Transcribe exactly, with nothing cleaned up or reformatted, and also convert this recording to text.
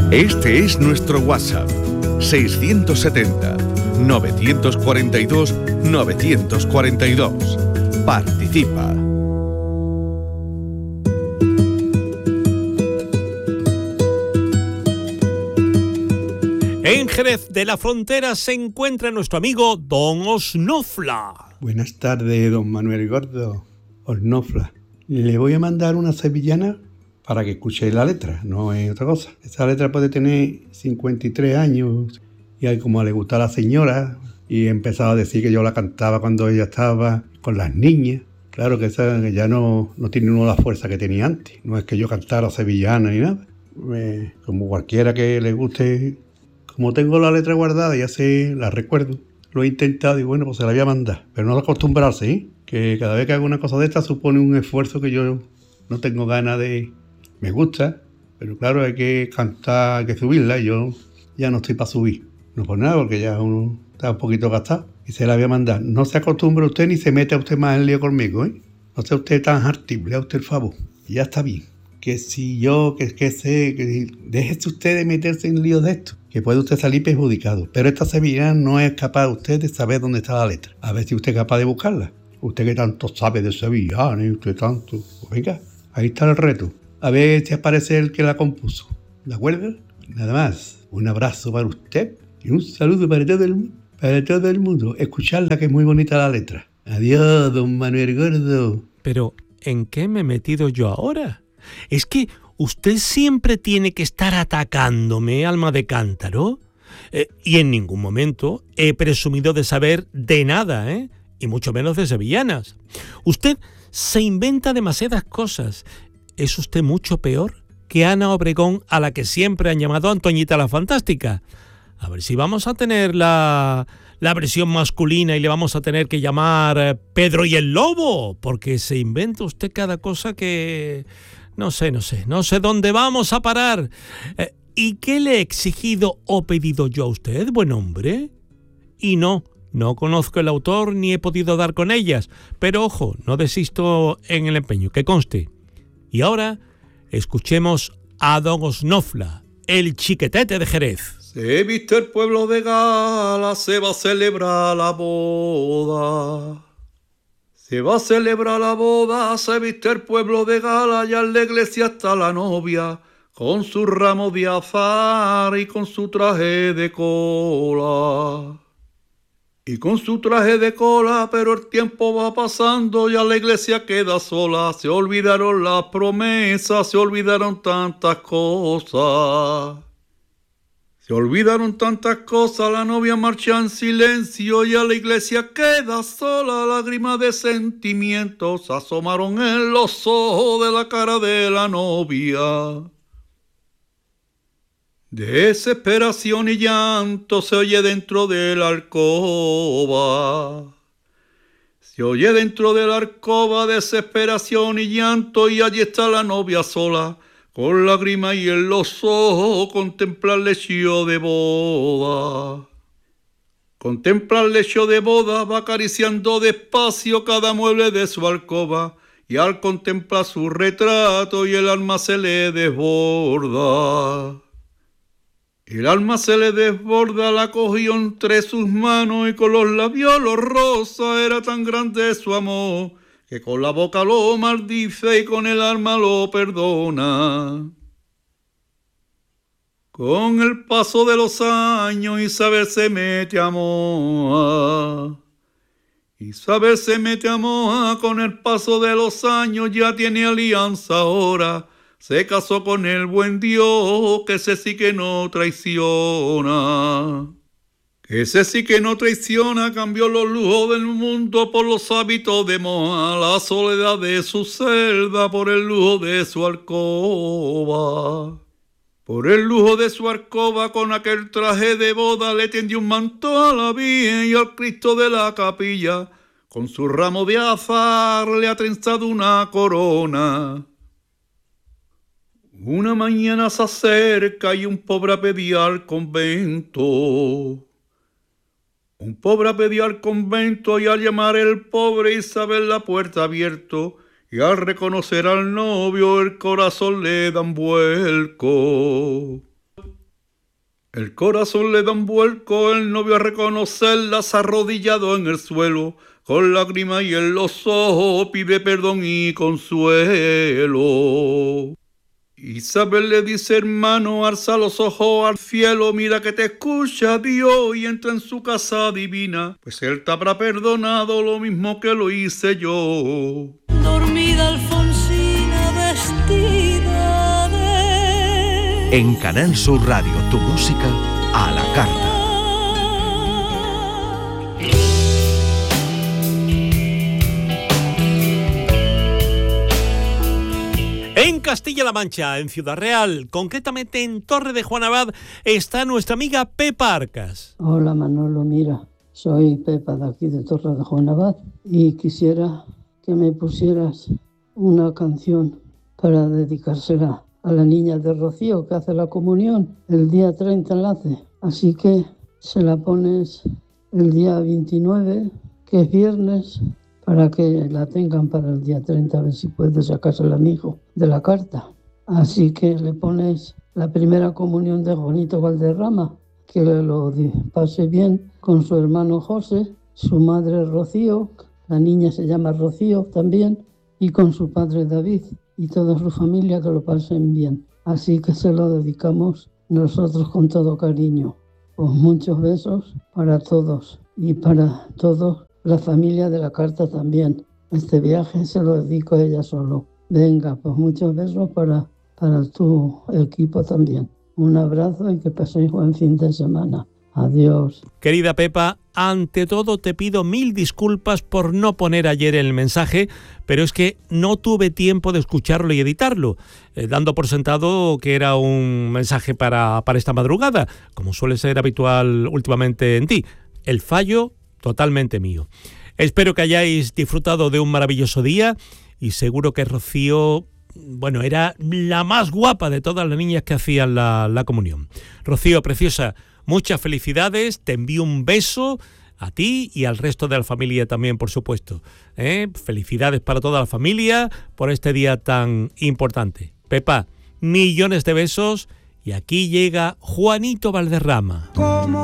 Este es nuestro WhatsApp, seiscientos setenta, novecientos cuarenta y dos, novecientos cuarenta y dos. Participa. En Jerez de la Frontera se encuentra nuestro amigo Don Osnofla. Buenas tardes, don Manuel Gordo. Osnofla. Le voy a mandar una sevillana para que escuche la letra, no es otra cosa. Esa letra puede tener cincuenta y tres años y como le gusta a la señora y he empezado a decir que yo la cantaba cuando ella estaba con las niñas. Claro que esa que ya no, no tiene uno la fuerza que tenía antes. No es que yo cantara sevillana ni nada. Eh, como cualquiera que le guste, como tengo la letra guardada, ya sé, la recuerdo. Lo he intentado y bueno, pues se la voy a mandar. Pero no acostumbrarse, ¿eh? Que cada vez que hago una cosa de esta supone un esfuerzo que yo no tengo ganas de... Me gusta, pero claro, hay que cantar, hay que subirla y yo ya no estoy para subir. No por nada, porque ya uno está un poquito gastado. Y se la voy a mandar. No se acostumbre usted ni se mete usted más en lío conmigo, ¿eh? No sea usted tan hartible, a usted el favor. Y ya está bien. Que si yo, que, que sé, que déjese usted de meterse en líos de esto, que puede usted salir perjudicado. Pero esta sevillana no es capaz usted de saber dónde está la letra. A ver si usted es capaz de buscarla. Usted que tanto sabe de sevillana y usted tanto. Pues venga, ahí está el reto. A ver si aparece el que la compuso. ¿De acuerdo? Nada más. Un abrazo para usted y un saludo para todo el mundo. Para todo el mundo. Escucharla, que es muy bonita la letra. Adiós, don Manuel Gordo. Pero, ¿en qué me he metido yo ahora? Es que usted siempre tiene que estar atacándome, alma de cántaro. Eh, y en ningún momento he presumido de saber de nada, ¿eh? Y mucho menos de sevillanas. Usted se inventa demasiadas cosas. ¿Es usted mucho peor que Ana Obregón, a la que siempre han llamado Antoñita la Fantástica? A ver si vamos a tener la, la versión masculina y le vamos a tener que llamar Pedro y el Lobo, porque se inventa usted cada cosa que... No sé, no sé, no sé dónde vamos a parar. Eh, ¿Y qué le he exigido o pedido yo a usted, buen hombre? Y no, no conozco el autor ni he podido dar con ellas, pero ojo, no desisto en el empeño, que conste. Y ahora escuchemos a Don Osnofla, el chiquetete de Jerez. Se viste el pueblo de gala, se va a celebrar la boda. Se va a celebrar la boda, se viste el pueblo de gala, ya en la iglesia está la novia, con su ramo de azar y con su traje de cola. Y con su traje de cola, pero el tiempo va pasando, ya la iglesia queda sola. Se olvidaron las promesas, se olvidaron tantas cosas. Se olvidaron tantas cosas, la novia marcha en silencio, ya la iglesia queda sola. Lágrimas de sentimientos asomaron en los ojos de la cara de la novia. Desesperación y llanto se oye dentro de la alcoba. Se oye dentro de la alcoba desesperación y llanto, y allí está la novia sola, con lágrimas y en los ojos contempla el lecho de boda. Contempla el lecho de boda, va acariciando despacio cada mueble de su alcoba, y al contemplar su retrato y el alma se le desborda. El alma se le desborda, la cogió entre sus manos y con los labios los rosa. Era tan grande su amor que con la boca lo maldice y con el alma lo perdona. Con el paso de los años Isabel se mete a moa. Isabel se mete a moa, con el paso de los años ya tiene alianza ahora. Se casó con el buen Dios, que ese sí que no traiciona. Que ese sí que no traiciona, cambió los lujos del mundo por los hábitos de moa, la soledad de su celda por el lujo de su alcoba. Por el lujo de su alcoba, con aquel traje de boda, le tendió un manto a la Virgen y al Cristo de la capilla, con su ramo de azar le ha trenzado una corona. Una mañana se acerca y un pobre a pedir al convento. Un pobre a pedir al convento, y al llamar el pobre Isabel la puerta abierto, y al reconocer al novio el corazón le dan vuelco. El corazón le da un vuelco, el novio a reconocerla se ha arrodillado en el suelo, con lágrimas y en los ojos pide perdón y consuelo. Isabel le dice: hermano, alza los ojos al cielo, mira que te escucha Dios y entra en su casa divina, pues él te habrá perdonado lo mismo que lo hice yo. Dormida Alfonsina vestida de... En Canal Sur Radio, tu música a la carta. En Castilla-La Mancha, en Ciudad Real, concretamente en Torre de Juan Abad, está nuestra amiga Pepa Arcas. Hola Manolo, mira, soy Pepa de aquí de Torre de Juan Abad y quisiera que me pusieras una canción para dedicársela a la niña de Rocío que hace la comunión el día treinta enlace. Así que se la pones el día veintinueve, que es viernes, para que la tengan para el día treinta, a ver si puede sacársela a mi hijo de la carta. Así que le pones la primera comunión de Juanito Valderrama, que lo pase bien con su hermano José, su madre Rocío, la niña se llama Rocío también, y con su padre David y toda su familia, que lo pasen bien. Así que se lo dedicamos nosotros con todo cariño. Pues muchos besos para todos y para todos. La familia de la carta también. Este viaje se lo dedico a ella solo. Venga, pues muchos besos para, para tu equipo también. Un abrazo y que paséis buen fin de semana. Adiós. Querida Pepa, ante todo te pido mil disculpas por no poner ayer el mensaje, pero es que no tuve tiempo de escucharlo y editarlo, eh, dando por sentado que era un mensaje para, para esta madrugada, como suele ser habitual últimamente en ti. El fallo totalmente mío. Espero que hayáis disfrutado de un maravilloso día y seguro que Rocío, bueno, era la más guapa de todas las niñas que hacían la, la comunión. Rocío, preciosa, muchas felicidades, te envío un beso a ti y al resto de la familia también, por supuesto. ¿Eh? Felicidades para toda la familia por este día tan importante. Pepa, millones de besos y aquí llega Juanito Valderrama. ¿Cómo